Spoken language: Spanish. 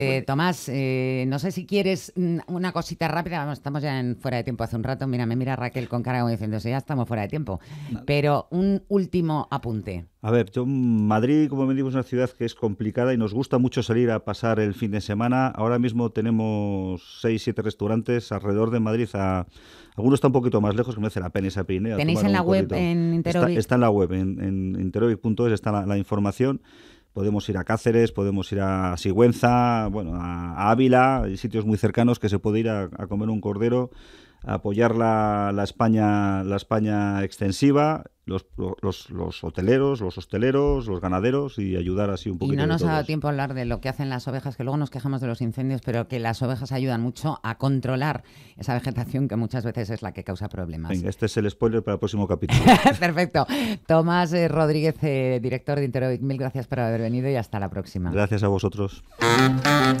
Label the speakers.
Speaker 1: Tomás, no sé si quieres una cosita rápida. Vamos, estamos ya fuera de tiempo hace un rato. Mira, me mira Raquel con cara como diciendo, ya estamos fuera de tiempo. Pero un último apunte.
Speaker 2: A ver, Madrid, como me digo, es una ciudad que es complicada y nos gusta mucho salir a pasar el fin de semana. Ahora mismo tenemos 6, 7 restaurantes alrededor de Madrid. Algunos está un poquito más lejos, que merece la pena esa Pirinea.
Speaker 1: ¿Tenéis en la web en Interovic?
Speaker 2: Está en la web, en interovic.es está la información. Podemos ir a Cáceres, podemos ir a Sigüenza, bueno, a Ávila, hay sitios muy cercanos que se puede ir a comer un cordero, a apoyar la España extensiva, los hoteleros, los hosteleros, los ganaderos y ayudar así un poquito.
Speaker 1: Y no
Speaker 2: de
Speaker 1: nos ha
Speaker 2: todos.
Speaker 1: dado tiempo a hablar de lo que hacen las ovejas, que luego nos quejamos de los incendios, pero que las ovejas ayudan mucho a controlar esa vegetación que muchas veces es la que causa problemas.
Speaker 2: Venga, este es el spoiler para el próximo capítulo.
Speaker 1: Perfecto. Tomás Rodríguez, director de Interovic, mil gracias por haber venido y hasta la próxima.
Speaker 2: Gracias a vosotros.